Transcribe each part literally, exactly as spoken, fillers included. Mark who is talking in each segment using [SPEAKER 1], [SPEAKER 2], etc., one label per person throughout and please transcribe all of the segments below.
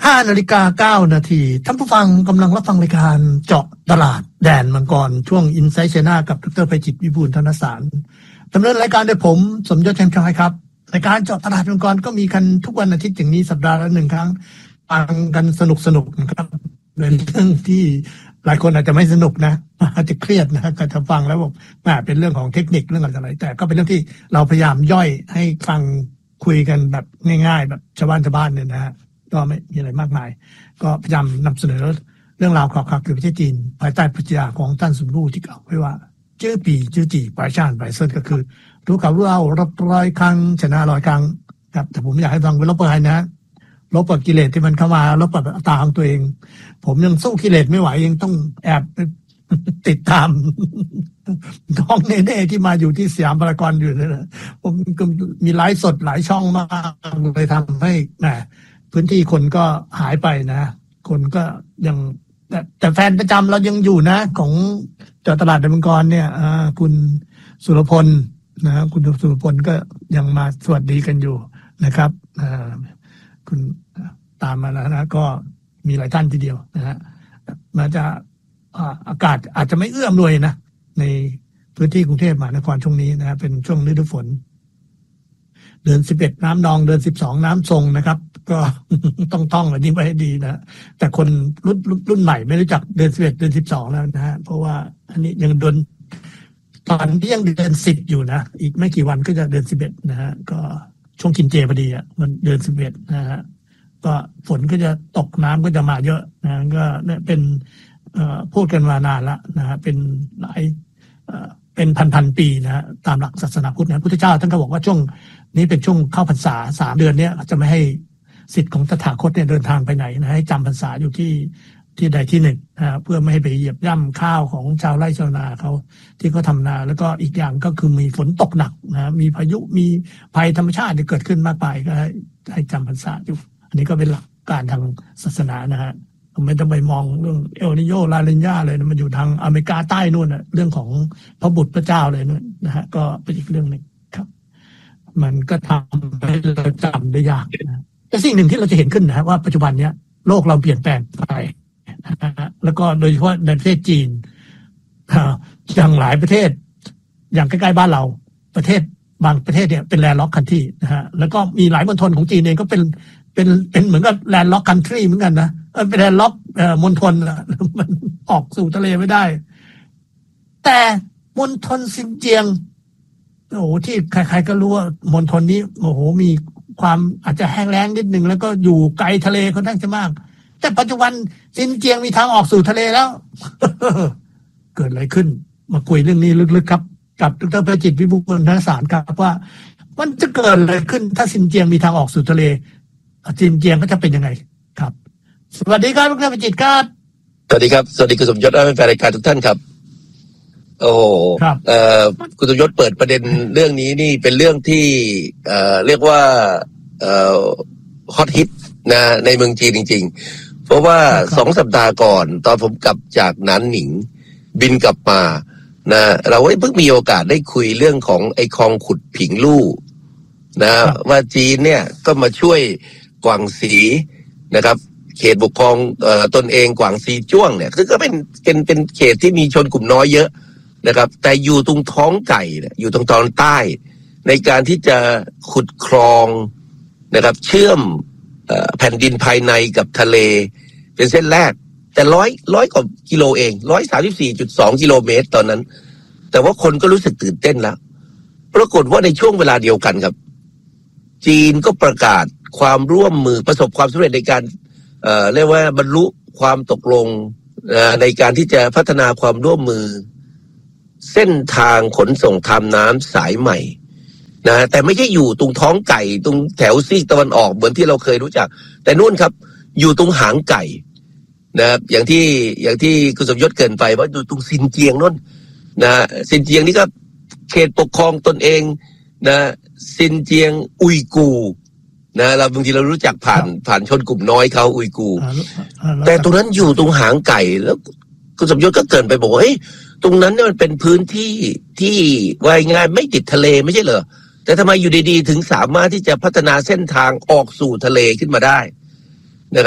[SPEAKER 1] ห้านาฬิกาเก้านาทีท่านผู้ฟังกำลังรับฟังรายการเจาะตลาดแดนมังกรช่วง Insight China กับดร.ไพจิตรวิบูลย์ธนสารดำเนินรายการโดยผมสมยศ เทมชอยครับรายการเจาะตลาดมังกรก็มีกันทุกวันอาทิตย์อย่างนี้สัปดาห์ละหนึ่งครั้งฟังกันสนุกๆนะครับเป็นเรื่องที่หลายคนอาจจะไม่สนุกนะอาจจะเครียดนะก็จะฟังแล้วบอกแหมเป็นเรื่องของเทคนิคเรื่องอะไรแต่ก็เป็นเรื่องที่เราพยายามย่อยให้ฟังคุยกันแบบง่ายๆแบบชาวบ้านชาวบ้านเนี่ยนะฮะก็ไม่มีอะไรมากมายก็พยายามนำเสนอเรื่องราวข่าวๆเกี่ยวกับประเทศจีนภายใต้ปรัชญาของท่านซุนลู่ที่กล่าวไว้ว่าจื้อปีจื้อจีปลายชาติปลายเส้นก็คือรู้ข่าวรู้เอารับร้อยครั้งชนะร้อยครั้งครับแต่ผมอยากให้ฟังเป็นลบไปนะลบกับกิเลสที่มันเข้ามาลบกับตาของตัวเองผมยังสู้กิเลสไม่ไหวยังต้องแอบติดตามน้องเน่ๆที่มาอยู่ที่สยามพารากอนอยู่เลยนะผมก็มีไลฟ์สดหลายช่องมากเลยทำให้แหมพื้นที่คนก็หายไปนะคนก็ยังแต่แต่แฟนประจำเรายังอยู่นะของเจาะตลาดแดนมังกรเนี่ยคุณสุรพลนะคุณสุรพลก็ยังมาสวัสดีกันอยู่นะครับคุณตามมาแล้วนะก็มีหลายท่านทีเดียวนะฮะมาจะอากาศอาจจะไม่เอื้อมเลยนะในพื้นที่กรุงเทพมหานครช่วงนี้นะเป็นช่วงฤดูฝนเดือนสิบเอ็ดน้ำนองเดือนสิบสองน้ำทรงนะครับก็ต้องท่องอันนี้ไว้ให้ดีนะแต่คนรุ่นรุ่นใหม่ไม่รู้จักเดือนสิบเอ็ดเดือนสิบสองแล้วนะฮะเพราะว่าอันนี้ยังเดือนตอนนี้ยังเดือนสิบอยู่นะอีกไม่กี่วันก็จะเดือนสิบเอ็ดนะฮะก็ช่วงกินเจพอดีอ่ะมันเดือนสิบเอ็ดนะฮะก็ฝนก็จะตกน้ำก็จะมาเยอะนะก็เนี่ยเป็นพูดกันมานานละนะฮะเป็นหลายเป็นพันๆปีนะฮะตามหลักศาสนาพุทธนะพุทธเจ้าท่านก็บอกว่าช่วงนี้เป็นช่วงเข้าพรรษาสามเดือนเนี้ยจะไม่ให้ศิษย์ของตถาคตเนี่ยเดินทางไปไหนนะให้จำพรรษาอยู่ที่ที่ใดที่หนึ่งนะเพื่อไม่ให้ไปเหยียบย่ำข้าวของชาวไร่ชาวนาเขาที่เขาทำนาแล้วก็อีกอย่างก็คือมีฝนตกหนักนะมีพายุมีภัยธรรมชาติที่เกิดขึ้นมากมายก็ให้ให้จำพรรษาอยู่อันนี้ก็เป็นหลักการทางศาสนานะฮะไม่ต้องไปมองเรื่องเอลนิโยลานิญาเลยนะมันอยู่ทางอเมริกาใต้นู่นนะเรื่องของพระบุตรพระเจ้าเลยนู่นนะฮะก็เป็นอีกเรื่องนึงครับมันก็ทำให้เราจำได้ยากนะแต่สิ่งหนึ่งที่เราจะเห็นขึ้นนะว่าปัจจุบันเนี้ยโลกเราเปลี่ยนแปลงไปแล้วก็โดยเฉพาะในประเทศจีนอย่างหลายประเทศอย่างใกล้ๆบ้านเราประเทศบางประเทศเนี่ยเป็นแลนด์ล็อกคันทรีนะฮะแล้วก็มีหลายมณฑลของจีนเองก็เป็นเป็นเป็นเหมือนกับแลนด์ล็อกคันทรีเหมือนกันนะเป็นแลนด์ล็อกมณฑลมันออกสู่ทะเลไม่ได้แต่มณฑลซินเจียงโอ้โหที่ใครๆก็รู้ว่ามณฑลนี้โอ้โหมีความอาจจะแห้งแล้งนิดนึงแล้วก็อยู่ไกลทะเลค่อนข้างจะมากแต่ปัจจุบันซินเจียงมีทางออกสู่ทะเลแล้ว เกิดอะไรขึ้นมาคุยเรื่องนี้ลึกๆครับกับดร.ไพจิตรวิบูลย์ธนสารครับว่ามันจะเกิดอะไรขึ้นถ้าซินเจียงมีทางออกสู่ทะเลซินเจียงก็จะเป็นยังไงครับสวัสดีครับดร.ไพจิตรครับ
[SPEAKER 2] สวัสดีครับสวัสดีคุณสมยศและแฟนรายการทุกท่านครับโอ้เอ่อคุณสมยศเปิดประเด็นเรื่องนี้นี่เป็นเรื่องที่เอ่อเรียกว่าเอ่อฮอตฮิตนะในเมืองจีนจริงๆเพราะว่าสองสัปดาห์ก่อนตอนผมกลับจากหนานหนิงบินกลับมานะเราเพิ่งมีโอกาสได้คุยเรื่องของไอ้คลองขุดผิงลู่นะว่าจีนเนี่ยก็มาช่วยกวางซีนะครับเขตปกครองเอ่อตนเองกวางซีจ้วงเนี่ยคือก็เป็นเป็นเป็นเขตที่มีชนกลุ่มน้อยเยอะนะครับแต่อยู่ตรงท้องไก่เนี่ยอยู่ตรงตอนใต้ในการที่จะขุดคลองนะครับเชื่อมเอ่อแผ่นดินภายในกับทะเลเป็นเส้นแรกแต่ร้อยร้อยกว่ากิโลเองร้อยสามสิบสี่จุดสองกิโลเมตรตอนนั้นแต่ว่าคนก็รู้สึกตื่นเต้นแล้วปรากฏว่าในช่วงเวลาเดียวกันครับจีนก็ประกาศความร่วมมือประสบความสำเร็จในการเอ่อเรียกว่าบรรลุความตกลงในการที่จะพัฒนาความร่วมมือเส้นทางขนส่งทางน้ำสายใหม่นะแต่ไม่ใช่อยู่ตรงท้องไก่ตรงแถวซีกตะวันออกเหมือนที่เราเคยรู้จักแต่นู่นครับอยู่ตรงหางไก่นะครับอย่างที่อย่างที่คุณสมยศเกินไปว่าอยู่ตรงซินเจียงนู่นนะซินเจียงนี่ก็เขตปกครองตนเองนะซินเจียงอุยกูนะเราบางทีเรารู้จักผ่านผ่านชนกลุ่มน้อยเขาอุยกูแต่ตรงนั้นอยู่ตรงหางไก่แล้วคุณสมยศก็เกินไปบอกว่าเฮ้ยตรงนั้นเนี่ยมันเป็นพื้นที่ที่ว่ายง่ายไม่ติดทะเลไม่ใช่เหรอแต่ทำไมอยู่ดีๆถึงสามารถที่จะพัฒนาเส้นทางออกสู่ทะเลขึ้นมาได้นะครับ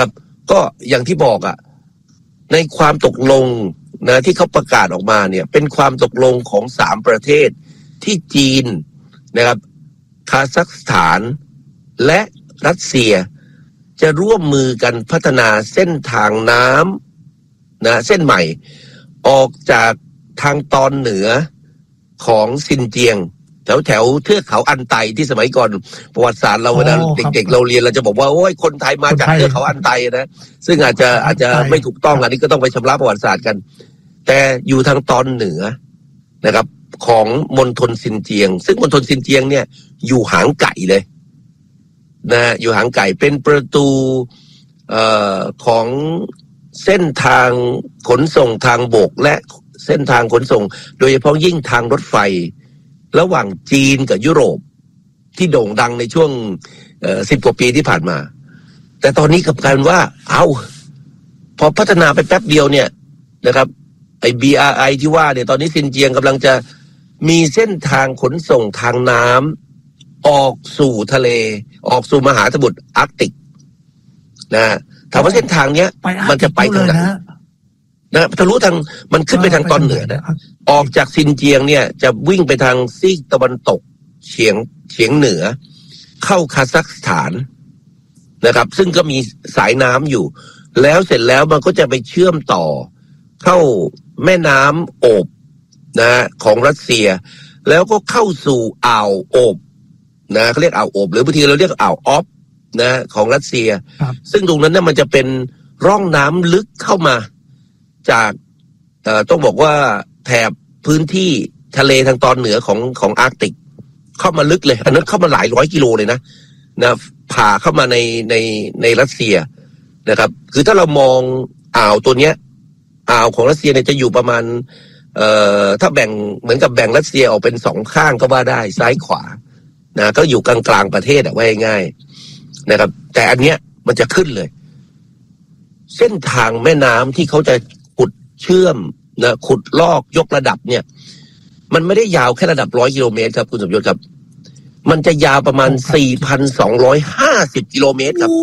[SPEAKER 2] ก็อย่างที่บอกอ่ะในความตกลงนะที่เขาประกาศออกมาเนี่ยเป็นความตกลงของสามประเทศที่จีนนะครับคาซัคสถานและรัสเซียจะร่วมมือกันพัฒนาเส้นทางน้ำนะเส้นใหม่ออกจากทางตอนเหนือของซินเจียงแถวแถวเทือกเขาอันไตที่สมัยก่อนประวัติศาสตร์เราเวลาเด็กๆเราเรียนเราจะบอกว่าโอ้ยคนไทยมาจากเทือกเขาอันไตนะซึ่งอาจจะอาจจะไม่ถูกต้องอันนี้ก็ต้องไปชำระประวัติศาสตร์กันแต่อยู่ทางตอนเหนือนะครับของมณฑลซินเจียงซึ่งมณฑลซินเจียงเนี่ยอยู่หางไก่เลยนะอยู่หางไก่เป็นประตูเอ่อของเส้นทางขนส่งทางบกและเส้นทางขนส่งโดยเฉพาะยิ่งทางรถไฟระหว่างจีนกับยุโรปที่โด่งดังในช่วงเอ่อสิบกว่าปีที่ผ่านมาแต่ตอนนี้กลับกลายเป็นว่าเอาพอพัฒนาไปแป๊บเดียวเนี่ยนะครับไอ้ บี อาร์ ไอ ที่ว่าเนี่ยตอนนี้ซินเจียงกำลังจะมีเส้นทางขนส่งทางน้ำออกสู่ทะเลออกสู่มหาสมุทรอาร์กติกนะถามว่าเส้นทางเนี้ยมันจะไปทางไหนนะทะลุทางมันขึ้นไปทางตอนเหนือนะออกจากซินเจียงเนี่ยจะวิ่งไปทางซีกตะวันตกเฉียงเฉียงเหนือเข้าคาซัคสถานนะครับซึ่งก็มีสายน้ำอยู่แล้วเสร็จแล้วมันก็จะไปเชื่อมต่อเข้าแม่น้ำโอบนะของรัสเซียแล้วก็เข้าสู่อ่าวโอบนะเขาเรียกอ่าวโอบหรือบางทีเราเรียกอ่าวออฟนะของรัสเซียซึ่งตรงนั้นเนี่ยมันจะเป็นร่องน้ำลึกเข้ามาจากเอ่อต้องบอกว่าแถบพื้นที่ทะเลทางตอนเหนือของของอาร์กติกเข้ามาลึกเลยอันนั้นเข้ามาหลายร้อยกิโลเลยนะนะผ่าเข้ามาในในในรัสเซียนะครับคือถ้าเรามองอ่าวตัวเนี้ยอ่าวของรัสเซียเนี่ยจะอยู่ประมาณเอ่อถ้าแบ่งเหมือนกับแบ่งรัสเซียออกเป็นสองข้างก็ว่าได้ซ้ายขวานะก็อยู่กลางกลางประเทศอะว่าง่ายๆนะครับแต่อันเนี้ยมันจะขึ้นเลยเส้นทางแม่น้ำที่เขาจะขุดเชื่อมนะขุดลอกยกระดับเนี่ยมันไม่ได้ยาวแค่ระดับร้อยกิโลเมตรครับคุณสมยศครับมันจะยาวประมาณ สี่พันสองร้อยห้าสิบ กิโลเมตรครับ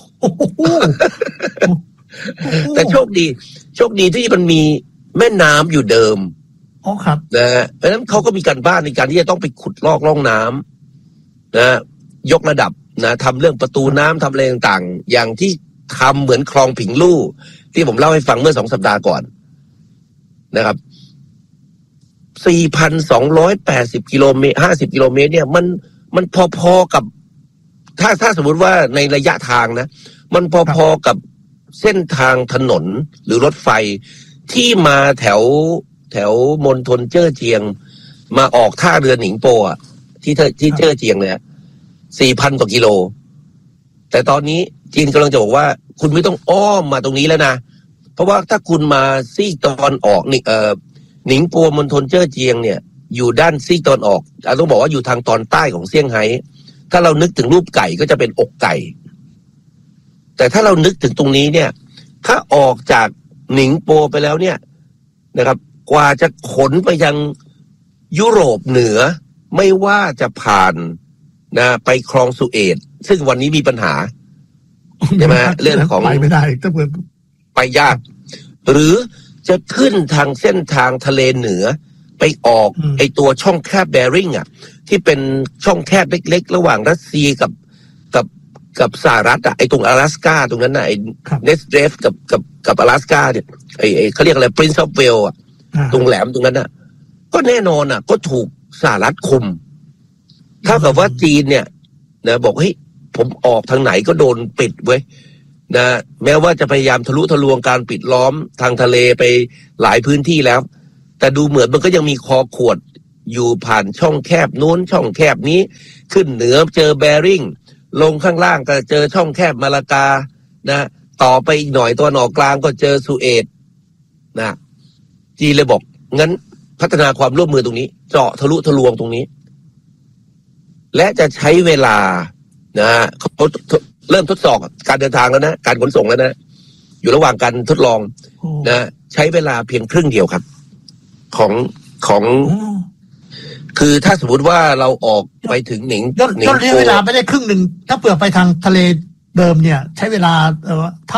[SPEAKER 2] แต่โชคดีโชคดีที่มันมีแม่น้ำอยู่เดิม
[SPEAKER 1] อ๋อครับ
[SPEAKER 2] นะเพราะฉะนั้นเขาก็มีการบ้านในการที่จะต้องไปขุดลอกร่องน้ำนะยกระดับนะทำเรื่องประตูน้ำทำอะไรต่างๆอย่างที่ทำเหมือนคลองผิงลู่ที่ผมเล่าให้ฟังเมื่อสองสัปดาห์ก่อนนะครับ สี่พันสองร้อยแปดสิบ กิโลเมตรห้าสิบกิโลเมตรเนี่ยมันมันพอๆกับถ้าถ้าสมมติว่าในระยะทางนะมันพอๆกับเส้นทางถนนหรือรถไฟที่มาแถวแถวมณฑลเจ้อเจียงมาออกท่าเรือหนิงโปอ่ะที่ที่เจ้อเจียงเนี่ยสี่พันกว่ากิโลแต่ตอนนี้จีนกำลังจะบอกว่าคุณไม่ต้องอ้อมมาตรงนี้แล้วนะเพราะว่าถ้าคุณมาซีกตอนออกนี่เอ่อหนิงโปมณฑลเจ้อเจียงเนี่ยอยู่ด้านซีกตอนออกต้องบอกว่าอยู่ทางตอนใต้ของเซี่ยงไฮ้ถ้าเรานึกถึงรูปไก่ก็จะเป็นอกไก่แต่ถ้าเรานึกถึงตรงนี้เนี่ยถ้าออกจากหนิงโปไปแล้วเนี่ยนะครับกว่าจะขนไปยังยุโรปเหนือไม่ว่าจะผ่านนะไปคลองสุเอตซึ่งวันนี้มีปัญหาใช่ไหมเรื่องของ
[SPEAKER 1] ไปไม่ได้ถ้าเกิด
[SPEAKER 2] ไปยากหรือจะขึ้นทางเส้นทางทะเลเหนือไปออกไอตัวช่องแคบแบริ่งอ่ะที่เป็นช่องแคบเล็กๆระหว่างรัสเซียกับกับกับสหรัฐอ่ะไอตรง阿拉斯าตรงนั้นน่ะไอเนสเดรฟกับกับกับ阿拉斯าเนี่ยไอไอเขาเรียกอะไร Prince of Wales อ่ะตรงแหลมตรงนั้นน่ะก็แน่นอนอ่ะก็ถูกสหรัฐคุมเท่ากับว่าจีนเนี่ยนะบอกเฮ้ยผมออกทางไหนก็โดนปิดเว้ยนะแม้ว่าจะพยายามทะลุทะลวงการปิดล้อมทางทะเลไปหลายพื้นที่แล้วแต่ดูเหมือนมันก็ยังมีคอขวดอยู่ผ่านช่องแคบนู้นช่องแคบนี้ขึ้นเหนือเจอแบริ่งลงข้างล่างก็เจอช่องแคบมาลากานะต่อไปอีกหน่อยตัวนออกกลางก็เจอสุเอตนะจีนเลยบอกงั้นพัฒนาความร่วมมือตรงนี้เจาะทะลุทะลวงตรงนี้และจะใช้เวลานะเขาเริ่มทดสอบการเดินทางแล้วนะการขนส่งแล้วนะอยู่ระหว่างการทดลองนะใช้เวลาเพียงครึ่งเดียวครับของของคือถ้าสมมติว่าเราออกไปถึงหนิง
[SPEAKER 1] หนิงโปเวลาไม่ได้ครึ่งหนึ่งถ้าเผื่อไปทางทะเลเดิมเนี่ยใช้เวลาเอ่อเท่า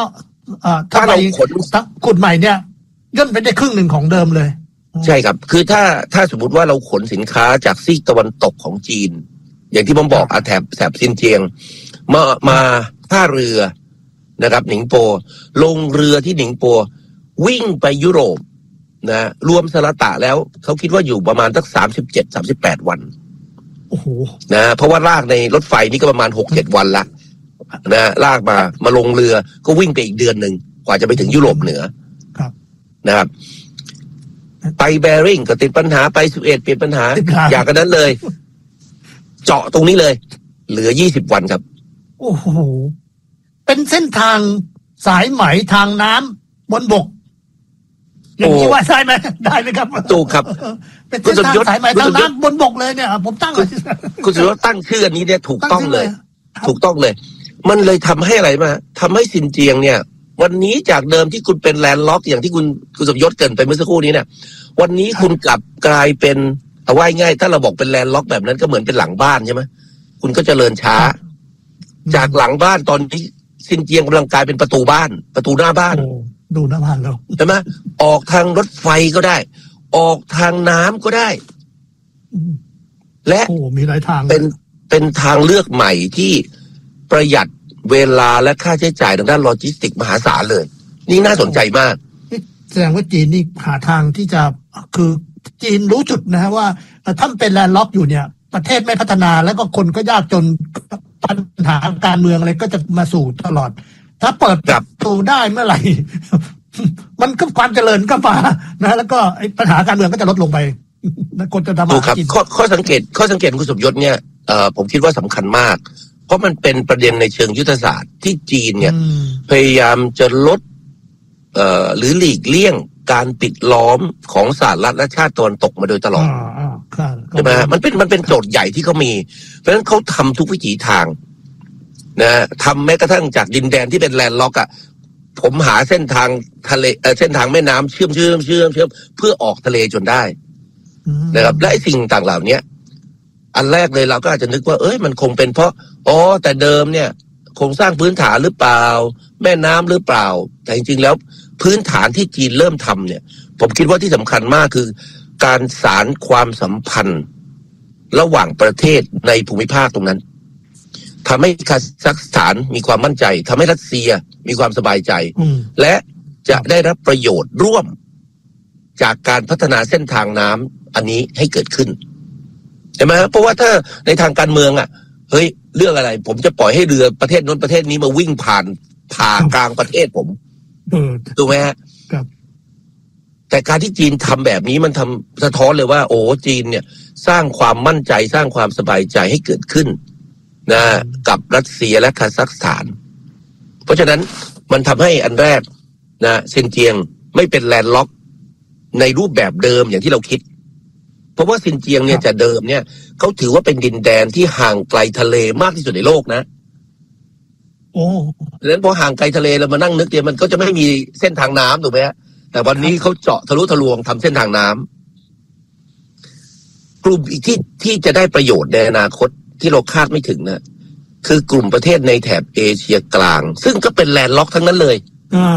[SPEAKER 1] ถ้าเราขนขุดใหม่เนี่ยย่นไปได้ครึ่งหนึ่งของเดิมเลย
[SPEAKER 2] ใช่ครับคือถ้าถ้าสมมติว่าเราขนสินค้าจากซีกตะวันตกของจีนอย่างที่ผมบอกอาแถบแถบซินเจียงมามาท่าเรือนะครับหนิงโปลงเรือที่หนิงโปวิ่งไปยุโรปนะรวมสละตะแล้วเขาคิดว่าอยู่ประมาณสักสามสิบเจ็ดสามสิบแปดวัน
[SPEAKER 1] โอ้โห
[SPEAKER 2] นะเพราะว่าลากในรถไฟนี่ก็ประมาณหกเจ็ดวันละนะลากมามาลงเรือก็วิ่งไปอีกเดือนหนึ่งกว่าจะไปถึงยุโรปเหนือ
[SPEAKER 1] ครับ
[SPEAKER 2] นะครับไปแบริ่งก็ติดปัญหาไปสุเอตเปลี่ยนปัญหาอย่างกันนั้นเลยเจาะตรงนี้เลยเหลือยี่สิบวันครับ
[SPEAKER 1] โอ้โหเป็นเส้นทางสายไหมทางน้ำบนบกอย่างนี้ว่าใช่ไหมได้ไหมครับ
[SPEAKER 2] ถูกครับ
[SPEAKER 1] เป็นเส้นทางสายไหมทางน้ำบนบกเลยเนี่ยผมตั้ง
[SPEAKER 2] คุณสุรสตั้งชื่ออันนี้เนี่ยถูกต้องเลยถูกต้องเลยมันเลยทำให้อะไรมาทำให้ซินเจียงเนี่ยวันนี้จากเดิมที่คุณเป็นแลนด์ล็อกอย่างที่คุณคุณสมยศเกริ่นไปเมื่อสักครู่นี้เนี่ยวันนี้คุณกลับกลายเป็นเอาไว้ง่ายถ้าเราบอกเป็นแลนด์ล็อกแบบนั้นก็เหมือนเป็นหลังบ้านใช่ไหมคุณก็เจริญช้าจากหลังบ้านตอนนี้ซินเจียงกำลังกลายเป็นประตูบ้านประตูหน้าบ้าน
[SPEAKER 1] ดูหน้าบ้านแล้ว
[SPEAKER 2] ใช่ไหมออกทางรถไฟก็ได้ออกทางน้ำก็ได้และ
[SPEAKER 1] มีหลายทาง
[SPEAKER 2] เป็นเป็นทางเลือกใหม่ที่ประหยัดเวลาและค่าใช้จ่ายทางด้านโลจิสติกมหาศาลเลยนี่น่าสนใจมาก
[SPEAKER 1] แสดงว่าจีนนี่หาทางที่จะคือจีนรู้จุดนะฮะว่าถ้าเป็นแลนด์ล็อกอยู่เนี่ยประเทศไม่พัฒนาแล้วก็คนก็ยากจนปัญหาการเมืองอะไรก็จะมาสู่ตลอดถ้าเปิดประตูได้เมื่อไหร่มันก็ความเจริญก็มานะแล้วก็ปัญหาการเมืองก็จะลดลงไปคนจะทำ
[SPEAKER 2] อะไรข้อข้อสังเกตข้อสังเกตคุณสมยศเนี่ยเอ่อผมคิดว่าสำคัญมากเพราะมันเป็นประเด็นในเชิงยุทธศาสตร์ที่จีนเนี่ยพยายามจะลดเอ่อหรือหลีกเลี่ยงการปิดล้อมของสหรัฐและชาติตะวันตกมาโดยตลอดใช่ไหมมันเป็นมันเป็นโจทย์ใหญ่ที่เขามีเพราะฉะนั้นเขาทำทุกวิถีทางนะทำแม้กระทั่งจากดินแดนที่เป็นแลนด์ล็อกอ่ะผมหาเส้นทางทะเลเอ่อเส้นทางแม่น้ำเชื่อมเชื่อมเชื่อมเชื่อมเพื่อออกทะเลจนได้นะครับและไอ้สิ่งต่างเหล่านี้อันแรกเลยเราก็อาจจะนึกว่าเอ้ยมันคงเป็นเพราะอ๋อแต่เดิมเนี่ยโครงสร้างพื้นฐานหรือเปล่าแม่น้ำหรือเปล่าแต่จริงๆแล้วพื้นฐานที่จีนเริ่มทำเนี่ยผมคิดว่าที่สำคัญมากคือการสานความสัมพันธ์ระหว่างประเทศในภูมิภาคตรงนั้นทำให้คาซัคสถานมีความมั่นใจทำให้รัสเซียมีความสบายใจและจะได้รับประโยชน์ร่วมจากการพัฒนาเส้นทางน้ำอันนี้ให้เกิดขึ้นใช่ไหมเพราะว่าถ้าในทางการเมืองอ่ะเฮ้ยเรื่องอะไรผมจะปล่อยให้เรือประเทศโน้นประเทศนี้มาวิ่งผ่านผ่ากลางประเทศผมถูกไหมฮะแต่การที่จีนทำแบบนี้มันทำสะท้อนเลยว่าโอ้จีนเนี่ยสร้างความมั่นใจสร้างความสบายใจให้เกิดขึ้นนะกับรัสเซียและคาซัคสถานเพราะฉะนั้นมันทำให้อันแรกนะซินเจียงไม่เป็นแลนด์ล็อกในรูปแบบเดิมอย่างที่เราคิดเพราะว่าซินเจียงเนี่ยจะเดิมเนี่ยเขาถือว่าเป็นดินแดนที่ห่างไกลทะเลมากที่สุดในโลกนะ
[SPEAKER 1] โอ้
[SPEAKER 2] ดังนั้นพอห่างไกลทะเลเรามานั่งนึกเนี่ยมันก็จะไม่มีเส้นทางน้ำถูกไหมฮะแต่วันนี้เขาเจาะทะลุทะลวงทำเส้นทางน้ำกลุ่มอีกที่ที่จะได้ประโยชน์ในอนาคตที่เราคาดไม่ถึงนะคือกลุ่มประเทศในแถบเอเชียกลางซึ่งก็เป็นแลนด์ล็อกทั้งนั้นเลย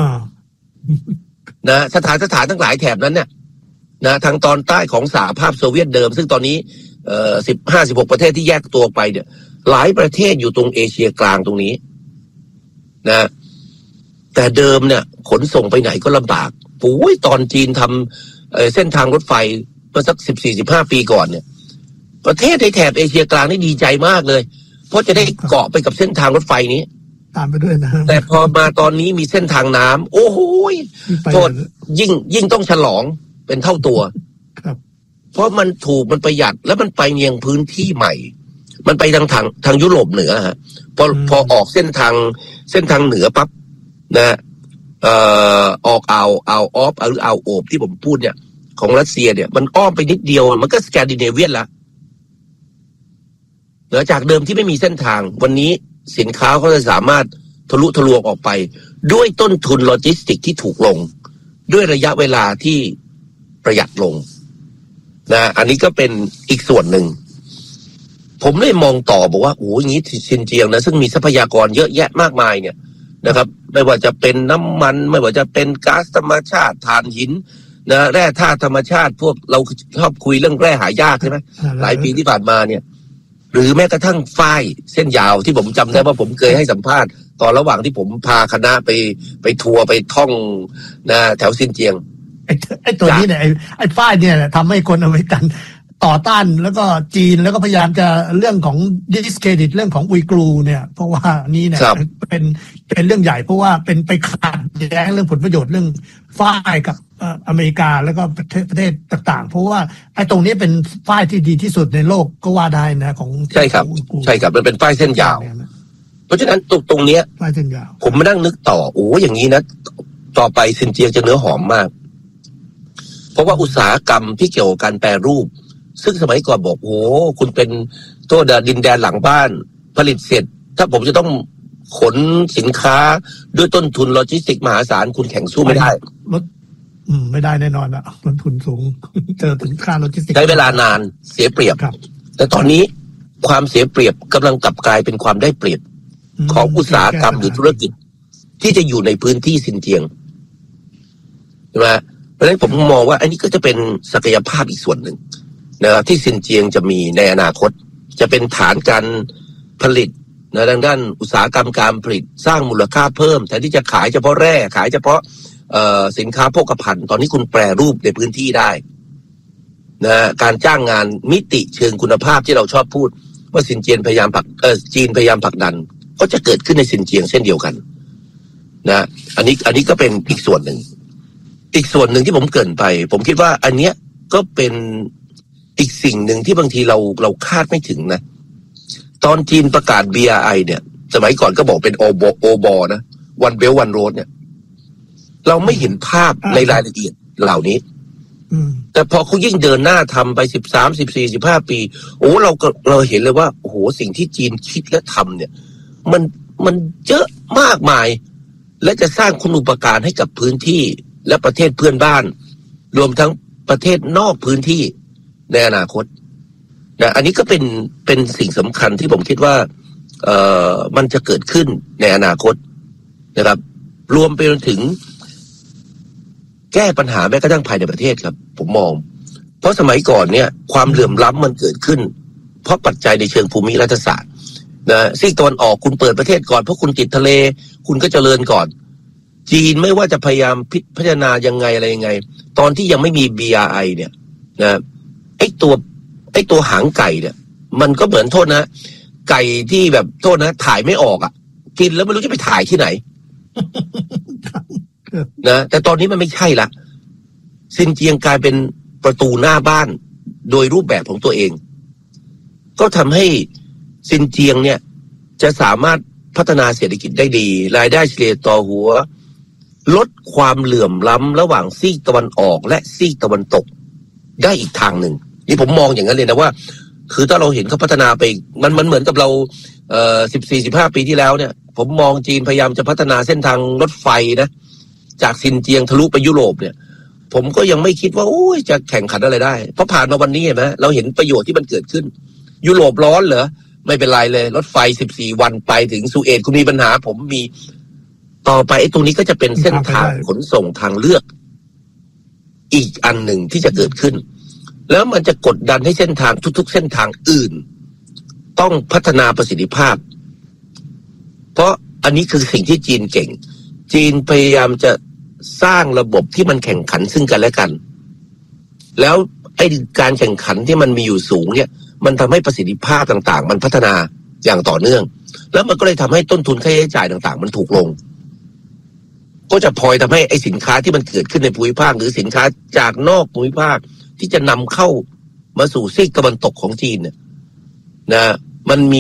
[SPEAKER 2] นะสถานสถานทั้งหลายแถบนั้นเนี่ยนะทางตอนใต้ของสหภาพโซเวียตเดิมซึ่งตอนนี้เอ่อสิบห้าสิบหกประเทศที่แยกตัวไปเนี่ยหลายประเทศอยู่ตรงเอเชียกลางตรงนี้นะแต่เดิมเนี่ยขนส่งไปไหนก็ลำบากโอ้ยตอนจีนทำเอ่อเส้นทางรถไฟเมื่อสักสิบสี่สิบห้าปีก่อนเนี่ยประเทศในแถบเอเชียกลางนี่ดีใจมากเลยเพราะจะได้เกาะไปกับเส้นทางรถไฟนี้
[SPEAKER 1] ตามไปด้วยนะ
[SPEAKER 2] แต่พอมาตอนนี้มีเส้นทางน้ำโอ้โหโทษยิ่งยิ่งต้องฉลองเป็นเท่าตัว
[SPEAKER 1] ครับ
[SPEAKER 2] เพราะมันถูกมันประหยัดแล้วมันไปเนียงพื้นที่ใหม่มันไปทางทางทางยุโรปเหนือฮะพอพอออกเส้นทางเส้นทางเหนือปั๊บนะเอ่อออกอ่าวอ่าวออฟหรืออ่าวโอบที่ผมพูดเนี่ยของรัสเซียเนี่ยมันอ้อมไปนิดเดียวมันก็สแกนดิเนเวียนละเหนือจากเดิมที่ไม่มีเส้นทางวันนี้สินค้าเขาจะสามารถทะลุทะลวงออกไปด้วยต้นทุนโลจิสติกที่ถูกลงด้วยระยะเวลาที่ประหยัดลงนะอันนี้ก็เป็นอีกส่วนหนึ่งผมเลยมองต่อบอกว่าโอ้ยอย่างนี้ซินเจียงนะซึ่งมีทรัพยากรเยอะแยะมากมายเนี่ยนะครับไม่ว่าจะเป็นน้ำมันไม่ว่าจะเป็นก๊าซธรรมชาติถ่านหินนะแร่ธาตุธรรมชาติพวกเราชอบคุยเรื่องแร่หายากใช่ไหมหลายปีที่ผ่านมาเนี่ยหรือแม้กระทั่งฝ้ายเส้นยาวที่ผมจำได้ว่าผมเคยให้สัมภาษณ์ตอนระหว่างที่ผมพาคณะไปไปทัวร์ไปท่องนะแถวซินเจียง
[SPEAKER 1] ไอ้ไอ้ตัวนี้เนี่ยไอ้ไอ้ฝ้ายเนี่ยทำให้คนอเมริกันต่อต้านแล้วก็จีนแล้วก็พยายามจะเรื่องของ discredit เรื่องของอุยกรูเนี่ยเพราะว่านี้เนี่ยเป็นเป็นเรื่องใหญ่เพราะว่าเป็นไปขัดแย้งเรื่องผลประโยชน์เรื่องฝ้ายกับอเมริกาแล้วก็ประเทศประเทศต่างๆเพราะว่าไอ้ตรงนี้เป็นฝ้ายที่ดีที่สุดในโลกก็ว่าได้นะของ
[SPEAKER 2] ใช่ครับใช่ครับมันเป็นฝ้ายเส้นยาวเพราะฉะนั้นตรงตรงเนี้ย
[SPEAKER 1] ฝ้ายเส้นยาว
[SPEAKER 2] ผมมานั่งนึกต่อโอ้อย่างนี้นะต่อไปซินเจียงจะเนื้อหอมมากเพราะว่าอุตสาหกรรมที่เกี่ยวกับการแปรรูปซึ่งสมัยก่อนบอกโอ้คุณเป็นตัวดินแดนหลังบ้านผลิตเสร็จถ้าผมจะต้องขนสินค้าด้วยต้นทุนโลจิสติกมหาศาลคุณแข่งสู้ไม่ได้
[SPEAKER 1] ลดอืมไม่ได้แน่นอนอะต้นทุนสูงเจอถึงค่าโลจิสติก
[SPEAKER 2] ใช้เวลานานเสียเปรียบแต่ตอนนี้ความเสียเปรียบกำลังกลับกลายเป็นความได้เปรียบของอุตสาหกรรมหรือธุรกิจที่จะอยู่ในพื้นที่ซินเจียงใช่ไหมเพราะฉะนั้นผมมองว่าอันนี้ก็จะเป็นศักยภาพอีกส่วนหนึ่งนะครับที่ซินเจียงจะมีในอนาคตจะเป็นฐานการผลิตนะด้านด้านอุตสาหกรรมการผลิตสร้างมูลค่าเพิ่มแทนที่จะขายเฉพาะแร่ขายเฉพาะเอ่อสินค้าโภคภัณฑ์ตอนนี้คุณแปรรูปในพื้นที่ได้นะการจ้างงานมิติเชิงคุณภาพที่เราชอบพูดว่าซินเจียงพยายามผลักเอ่อจีนพยายามผลักดันก็จะเกิดขึ้นในซินเจียงเช่นเดียวกันนะอันนี้อันนี้ก็เป็นอีกส่วนหนึ่งอีกส่วนหนึ่งที่ผมเกริ่นไปผมคิดว่าอันเนี้ยก็เป็นอีกสิ่งหนึ่งที่บางทีเราเราคาดไม่ถึงนะตอนจีนประกาศ บี อาร์ ไอ เนี่ยสมัยก่อนก็บอกเป็นโอบโอบอนะวันเบลวันโรดเนี่ยเราไม่เห็นภาพในรายละเอียดเหล่านี้แต่พอเขายิ่งเดินหน้าทำไปสิบสามสิบสี่สิบห้าปีโอ้เราก็เราเห็นเลยว่าโอ้โหสิ่งที่จีนคิดและทำเนี่ยมันมันเยอะมากมายและจะสร้างคุณูปการให้กับพื้นที่และประเทศเพื่อนบ้านรวมทั้งประเทศนอกพื้นที่ในอนาคตนะอันนี้ก็เป็นเป็นสิ่งสำคัญที่ผมคิดว่าเอ่อมันจะเกิดขึ้นในอนาคตนะครับรวมไปจนถึงแก้ปัญหาแม้กระทั่งภายในประเทศครับผมมองเพราะสมัยก่อนเนี่ยความเหลื่อมล้ำมันเกิดขึ้นเพราะปัจจัยในเชิงภูมิรัฐศาสตร์นะซีกตะวันออกคุณเปิดประเทศก่อนเพราะคุณติดทะเลคุณก็เจริญก่อนจีนไม่ว่าจะพยายามพัฒนายังไงอะไรยังไงตอนที่ยังไม่มี บี อาร์ ไอ เนี่ยนะไอ้ตัวไอ้ตัวหางไก่เนี่ยมันก็เหมือนโทษนะไก่ที่แบบโทษนะถ่ายไม่ออกอ่ะกินแล้วไม่รู้จะไปถ่ายที่ไหน นะแต่ตอนนี้มันไม่ใช่ละซินเจียงกลายเป็นประตูหน้าบ้านโดยรูปแบบของตัวเองก็ทำให้ซินเจียงเนี่ยจะสามารถพัฒนาเศรษฐกิจได้ดีรายได้เฉลี่ยต่อหัวลดความเหลื่อมล้ำระหว่างซีกตะวันออกและซีกตะวันตกได้อีกทางหนึ่งนี่ผมมองอย่างนั้นเลยนะว่าคือถ้าเราเห็นเขาพัฒนาไปมันมันเหมือนกับเราเอ่อสิบสี่สิบห้าปีที่แล้วเนี่ยผมมองจีนพยายามจะพัฒนาเส้นทางรถไฟนะจากซินเจียงทะลุไปยุโรปเนี่ยผมก็ยังไม่คิดว่าโอ้ยจะแข่งขันอะไรได้เพราะผ่านมาวันนี้เห็นไหมเราเห็นประโยชน์ที่มันเกิดขึ้นยุโรปร้อนเหรอไม่เป็นไรเลยรถไฟสิบสี่วันไปถึงสุเอตคุณมีปัญหาผมมีต่อไปไอ้ตรงนี้ก็จะเป็นเส้นทางขนส่งทางเลือกอีกอันหนึ่งที่จะเกิดขึ้นแล้วมันจะกดดันให้เส้นทางทุกๆเส้นทางอื่นต้องพัฒนาประสิทธิภาพเพราะอันนี้คือสิ่งที่จีนเก่งจีนพยายามจะสร้างระบบที่มันแข่งขันซึ่งกันและกันแล้วไอ้การแข่งขันที่มันมีอยู่สูงเนี่ยมันทำให้ประสิทธิภาพต่างๆมันพัฒนาอย่างต่อเนื่องแล้วมันก็เลยทำให้ต้นทุนค่าใช้จ่ายต่างๆมันถูกลงก็จะพลอยทำให้ไอ้สินค้าที่มันเกิดขึ้นในภูมิภาคหรือสินค้าจากนอกภูมิภาคที่จะนำเข้ามาสู่ซีกตะวันตกของจีนเนี่ยนะมันมี